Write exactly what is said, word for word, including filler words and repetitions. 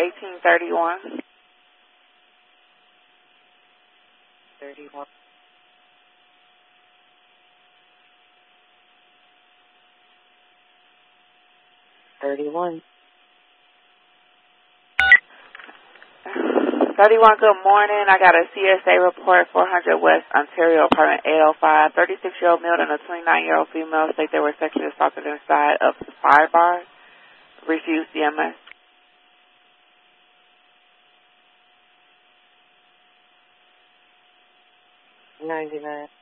eighteen thirty-one. thirty-one. thirty-one. thirty-one, good morning. I got a C S A report, four hundred West Ontario, apartment eight oh five. thirty-six-year-old male and a twenty-nine-year-old female state they were sexually assaulted inside of the fire bar. Refused C M S. ninety-nine.